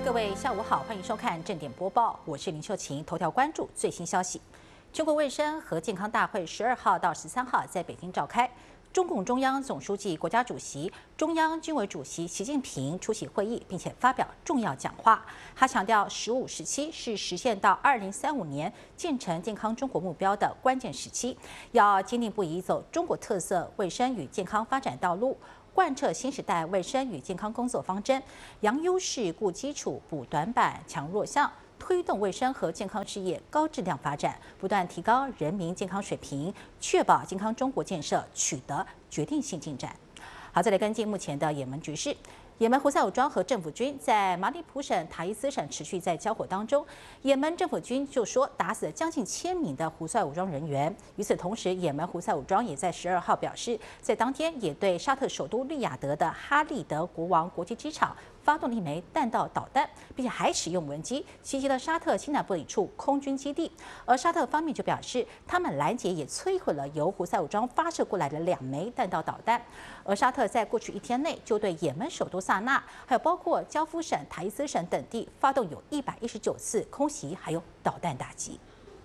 各位下午好，欢迎收看正点播报，我是林秀琴。头条关注最新消息：全国卫生和健康大会12号到13号在北京召开。中共中央总书记、国家主席、中央军委主席习近平出席会议，并且发表重要讲话。他强调，15、17是实现到2035年建成健康中国目标的关键时期，要坚定不移走中国特色卫生与健康发展道路。贯彻新时代卫生与健康工作方针，扬优势、固基础、补短板、强弱项，推动卫生和健康事业高质量发展，不断提高人民健康水平，确保健康中国建设取得决定性进展。好，再来跟进目前的也门局势。也门胡塞武装和政府军在马里卜省、塔伊斯省持续在交火当中。也门政府军就说打死了将近1000名的胡塞武装人员。与此同时，也门胡塞武装也在12号表示，在当天也对沙特首都利雅得的哈利德国王国际机场发动了一枚弹道导弹，并且还使用无人机袭击了沙特西南部一处空军基地。而沙特方面就表示，他们拦截也摧毁了由胡塞武装发射过来的2枚弹道导弹。而沙特在过去1天内就对也门首都萨那，还有包括焦夫省、塔伊斯省等地发动有119次空袭，还有导弹打击。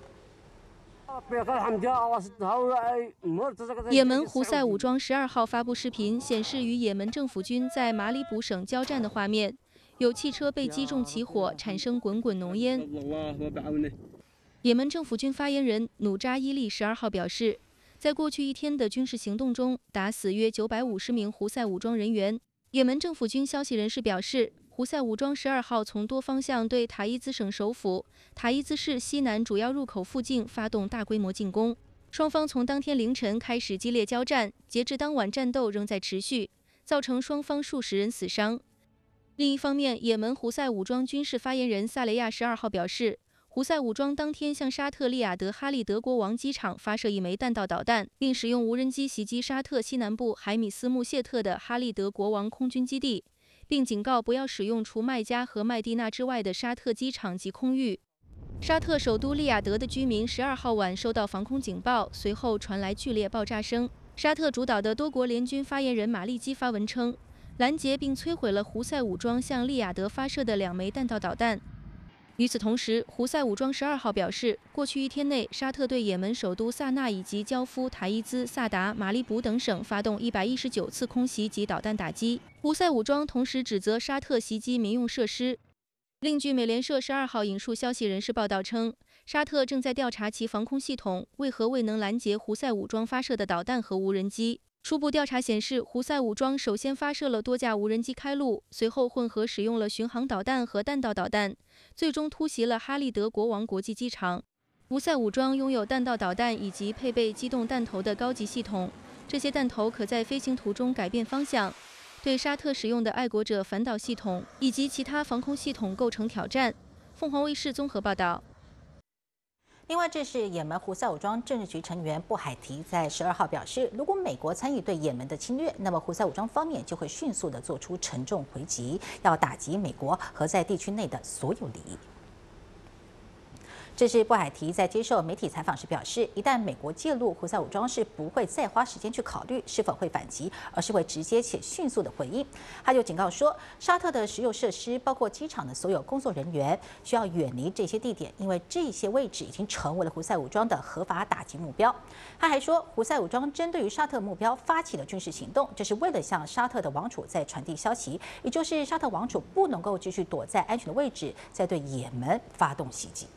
也门胡塞武装12号发布视频，显示与也门政府军在马里卜省交战的画面，有汽车被击中起火，产生滚滚浓烟。也门政府军发言人努扎伊利12号表示，在过去1天的军事行动中，打死约950名胡塞武装人员。也门政府军消息人士表示，胡塞武装12号从多方向对塔伊兹省首府塔伊兹市西南主要入口附近发动大规模进攻。双方从当天凌晨开始激烈交战，截至当晚战斗仍在持续，造成双方数十人死伤。另一方面，也门胡塞武装军事发言人萨雷亚12号表示，胡塞武装当天向沙特利雅得哈利德国王机场发射1枚弹道导弹，并使用无人机袭击沙特西南部海米斯穆谢特的哈利德国王空军基地，并警告不要使用除麦加和麦地那之外的沙特机场及空域。沙特首都利雅得的居民12号晚收到防空警报，随后传来剧烈爆炸声。沙特主导的多国联军发言人马利基发文称，拦截并摧毁了胡塞武装向利雅得发射的2枚弹道导弹。与此同时，胡塞武装12号表示，过去1天内，沙特对也门首都萨那以及焦夫、塔伊兹、萨达、马里卜等省发动119次空袭及导弹打击。胡塞武装同时指责沙特袭击民用设施。另据美联社12号引述消息人士报道称，沙特正在调查其防空系统为何未能拦截胡塞武装发射的导弹和无人机。初步调查显示，胡塞武装首先发射了多架无人机开路，随后混合使用了巡航导弹和弹道导弹，最终突袭了哈利德国王国际机场。胡塞武装拥有弹道导弹以及配备机动弹头的高级系统，这些弹头可在飞行途中改变方向，对沙特使用的爱国者反导系统以及其他防空系统构成挑战。凤凰卫视综合报道。 另外，这是也门胡塞武装政治局成员布海提在12号表示，如果美国参与对也门的侵略，那么胡塞武装方面就会迅速地做出沉重回击，要打击美国和在地区内的所有利益。这是布海提在接受媒体采访时表示，一旦美国介入，胡塞武装是不会再花时间去考虑是否会反击，而是会直接且迅速的回应。他就警告说，沙特的石油设施，包括机场的所有工作人员，需要远离这些地点，因为这些位置已经成为了胡塞武装的合法打击目标。他还说，胡塞武装针对于沙特目标发起了军事行动，这是为了向沙特的王储在传递消息，也就是沙特王储不能够继续躲在安全的位置，再对也门发动袭击。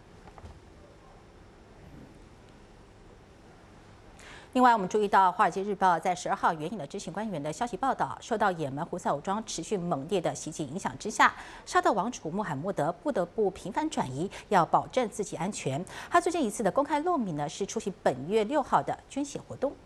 另外，我们注意到《华尔街日报》在12号援引了知情官员的消息报道，受到也门胡塞武装持续猛烈的袭击影响之下，沙特王储穆罕默德不得不频繁转移，要保证自己安全。他最近一次的公开露面呢，是出席本月6号的捐血活动。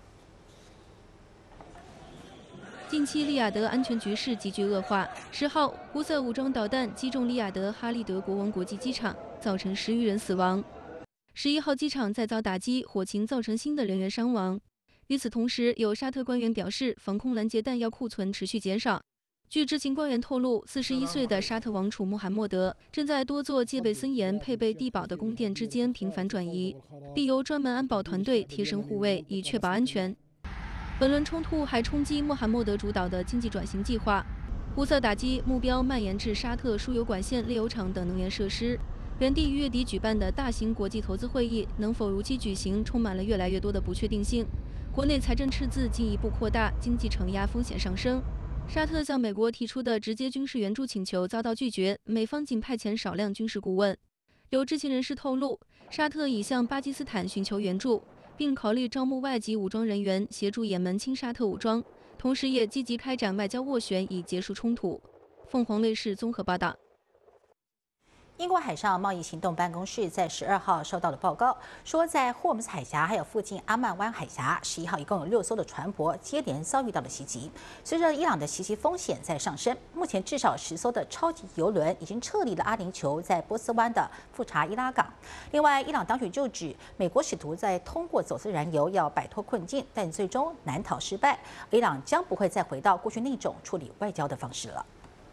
近期利雅得安全局势急剧恶化。10号，胡塞武装导弹击中利雅得哈利德国王国际机场，造成10余人死亡。11号，机场再遭打击，火情造成新的人员伤亡。与此同时，有沙特官员表示，防空拦截弹药库存持续减少。据知情官员透露，41岁的沙特王储穆罕默德正在多座戒备森严、配备地堡的宫殿之间频繁转移，并由专门安保团队贴身护卫，以确保安全。本轮冲突还冲击穆罕默德主导的经济转型计划。 无色打击目标蔓延至沙特输油管线、炼油厂等能源设施。原定于月底举办的大型国际投资会议能否如期举行，充满了越来越多的不确定性。国内财政赤字进一步扩大，经济承压风险上升。沙特向美国提出的直接军事援助请求遭到拒绝，美方仅派遣少量军事顾问。有知情人士透露，沙特已向巴基斯坦寻求援助，并考虑招募外籍武装人员协助也门亲沙特武装。同时也积极开展外交斡旋，以结束冲突。凤凰卫视综合报道。 英国海上贸易行动办公室在12号收到的报告说，在霍尔木兹海峡还有附近阿曼湾海峡，11号一共有6艘的船舶接连遭遇到了袭击。随着伊朗的袭击风险在上升，目前至少10艘的超级油轮已经撤离了阿联酋在波斯湾的富查伊拉港。另外，伊朗当局就指，美国试图在通过走私燃油要摆脱困境，但最终难逃失败。伊朗将不会再回到过去那种处理外交的方式了。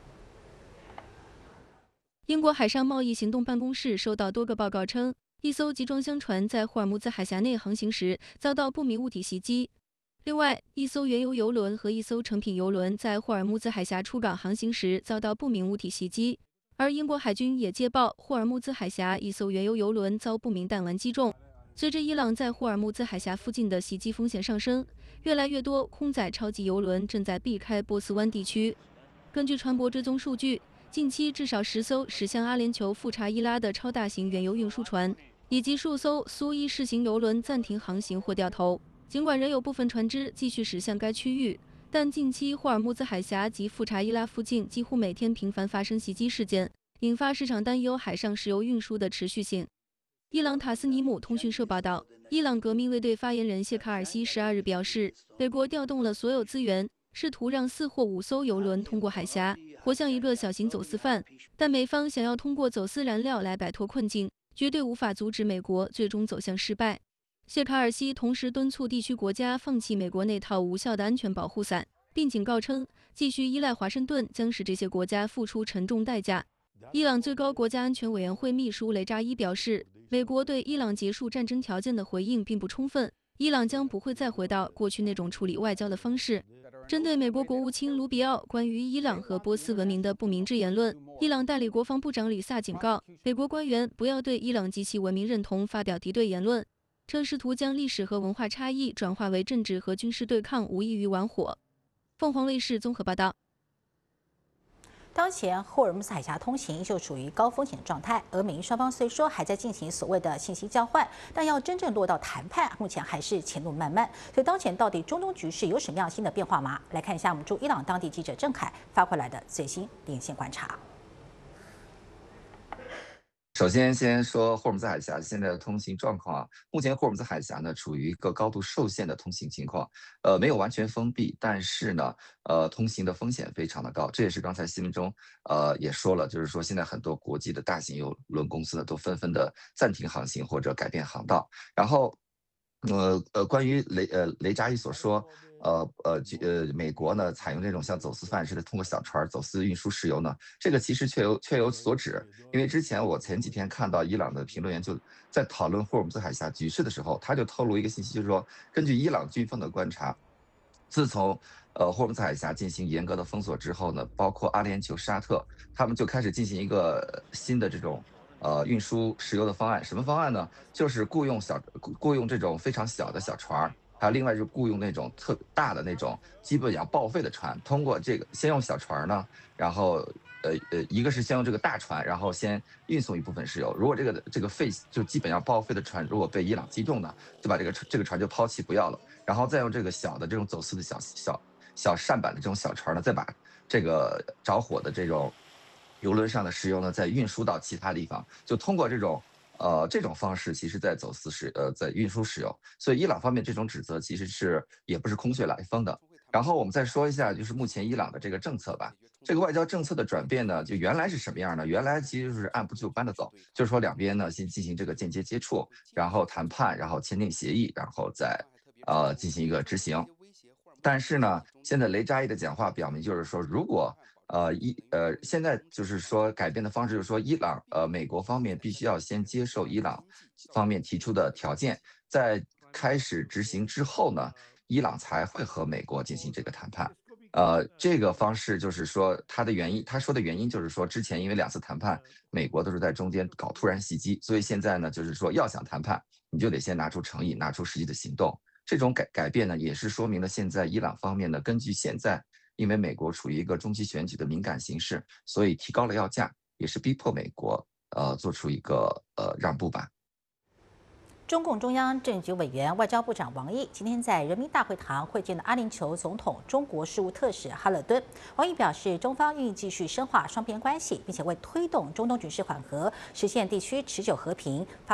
英国海上贸易行动办公室收到多个报告称，一艘集装箱船在霍尔木兹海峡内航行时遭到不明物体袭击。另外，一艘原油油轮和一艘成品油轮在霍尔木兹海峡出港航行时遭到不明物体袭击。而英国海军也接报，霍尔木兹海峡一艘原油油轮遭不明弹丸击中。随着伊朗在霍尔木兹海峡附近的袭击风险上升，越来越多空载超级油轮正在避开波斯湾地区。根据船舶追踪数据，近期至少10艘驶向阿联酋富查伊拉的超大型原油运输船，以及数艘苏伊士型油轮暂停航行或掉头。尽管仍有部分船只继续驶向该区域，但近期霍尔木兹海峡及富查伊拉附近几乎每天频繁发生袭击事件，引发市场担忧海上石油运输的持续性。伊朗塔斯尼姆通讯社报道，伊朗革命卫队发言人谢卡尔西12日表示，美国调动了所有资源，试图让4或5艘油轮通过海峡，活像一个小型走私犯，但美方想要通过走私燃料来摆脱困境，绝对无法阻止美国最终走向失败。谢卡尔西同时敦促地区国家放弃美国那套无效的安全保护伞，并警告称，继续依赖华盛顿将使这些国家付出沉重代价。伊朗最高国家安全委员会秘书雷扎伊表示，美国对伊朗结束战争条件的回应并不充分，伊朗将不会再回到过去那种处理外交的方式。针对美国国务卿卢比奥关于伊朗和波斯文明的不明智言论，伊朗代理国防部长里萨警告美国官员不要对伊朗及其文明认同发表敌对言论，称试图将历史和文化差异转化为政治和军事对抗无异于玩火。凤凰卫视综合报道。 当前霍尔木兹海峡通行依旧处于高风险状态，而美英双方虽说还在进行所谓的信息交换，但要真正落到谈判，目前还是前路漫漫。所以当前到底中东局势有什么样新的变化吗？来看一下我们驻伊朗当地记者郑凯发回来的最新连线观察。 首先说霍尔木兹海峡现在的通行状况啊，目前霍尔木兹海峡呢处于一个高度受限的通行情况，没有完全封闭，但是呢，通行的风险非常的高。这也是刚才新闻中也说了，就是说现在很多国际的大型邮轮公司呢都纷纷的暂停航行或者改变航道。然后，关于雷扎伊所说。美国呢采用这种像走私犯似的通过小船走私运输石油呢，这个其实确有所指。因为之前我前几天看到伊朗的评论员就在讨论霍尔木兹海峡局势的时候，他就透露一个信息，就是说根据伊朗军方的观察，自从霍尔木兹海峡进行严格的封锁之后呢，包括阿联酋、沙特，他们就开始进行一个新的这种运输石油的方案。什么方案呢？就是雇佣这种非常小的小船。还有另外就是雇佣那种特大的那种基本要报废的船，通过这个先用小船呢，然后一个是先用这个大船，然后先运送一部分石油。如果这个废就基本要报废的船，如果被伊朗击中呢，就把这个船就抛弃不要了，然后再用这个小的这种走私的小舢板的这种小船呢，再把这个着火的这种油轮上的石油呢，再运输到其他地方，就通过这种方式，其实在走私在运输石油，所以伊朗方面这种指责其实也不是空穴来风的。然后我们再说一下，就是目前伊朗的这个政策吧。这个外交政策的转变呢，就原来是什么样呢？原来其实就是按部就班的走，就是说两边呢先进行这个间接接触，然后谈判，然后签订协议，然后再进行一个执行。但是呢，现在雷扎伊的讲话表明，就是说如果现在就是说改变的方式，就是说伊朗美国方面必须要先接受伊朗方面提出的条件，在开始执行之后呢，伊朗才会和美国进行这个谈判。 这个方式就是说他说的原因就是说，之前因为2次谈判，美国都是在中间搞突然袭击，所以现在呢，就是说要想谈判，你就得先拿出诚意，拿出实际的行动。这种改变呢，也是说明了现在伊朗方面呢，根据现在因为美国处于一个中期选举的敏感形势，所以提高了要价，也是逼迫美国做出一个让步吧。 中共中央政治局委员、外交部长王毅今天在人民大会堂会见了阿联酋总统中国事务特使哈勒敦。王毅表示，中方愿意继续深化双边关系，并且为推动中东局势缓和、实现地区持久和平。